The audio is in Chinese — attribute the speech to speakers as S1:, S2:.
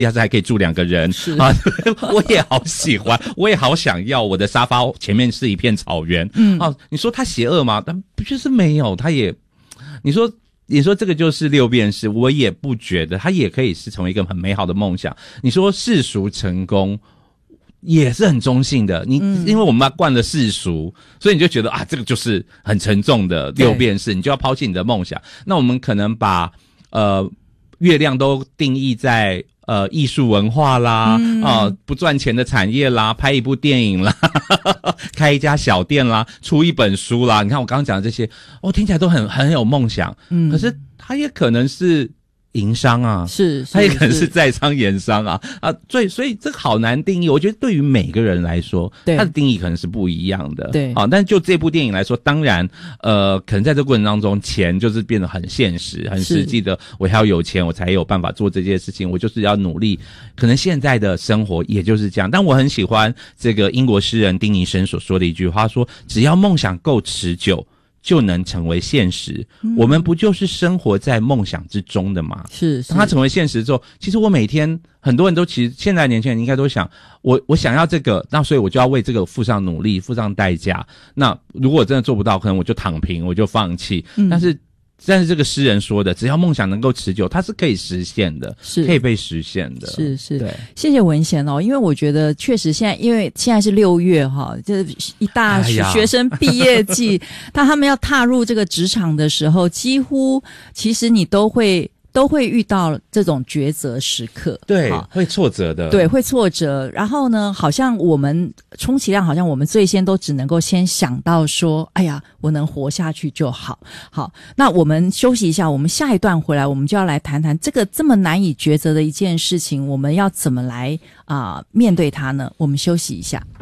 S1: 要是还可以住2个人啊，我也好喜欢，我也好想要我的沙发前面是一片草原。你说他邪恶吗？但不就是没有，他也，你说这个就是六便士，我也不觉得，他也可以是成为一个很美好的梦想。你说世俗成功也是很中性的，因为我们惯了世俗，所以你就觉得这个就是很沉重的六便士，你就要抛弃你的梦想。那我们可能把月亮都定义在艺术文化啦，不赚钱的产业啦，拍一部电影啦，开一家小店啦，出一本书啦。你看我刚刚讲的这些，听起来都很有梦想。可是它也可能是营商啊，是它也可能是在商言商啊，所以这个好难定义。我觉得对于每个人来说，它的定义可能是不一样的。对，但就这部电影来说，当然，可能在这个过程当中，钱就是变得很现实、很实际的。我要有钱，我才有办法做这件事情。我就是要努力。可能现在的生活也就是这样。但我很喜欢这个英国诗人丁尼生所说的一句话，说：只要梦想够持久，就能成为现实。我们不就是生活在梦想之中的吗？是。当它成为现实之后，其实我每天很多人都其实现在年轻人应该都想，我想要这个，那所以我就要为这个付上努力，付上代价。那如果我真的做不到，可能我就躺平，我就放弃。但是这个诗人说的，只要梦想能够持久，它是可以实现的，是可以被实现的。是，对。谢谢文贤因为我觉得确实因为现在是6月这一大学生毕业季，他们要踏入这个职场的时候，几乎其实你都会遇到这种抉择时刻，对，会挫折的，对，会挫折。然后呢，好像我们充其量，好像我们最先都只能够先想到说，哎呀，我能活下去就好。好，那我们休息一下，我们下一段回来，我们就要来谈谈这个这么难以抉择的一件事情，我们要怎么来面对它呢？我们休息一下。